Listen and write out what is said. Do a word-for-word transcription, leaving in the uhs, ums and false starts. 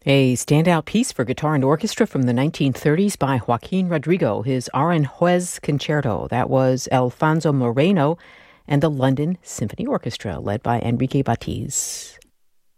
A standout piece for guitar and orchestra from the nineteen thirties by Joaquin Rodrigo, his Aranjuez Concerto. That was Alfonso Moreno and the London Symphony Orchestra, led by Enrique Batiz.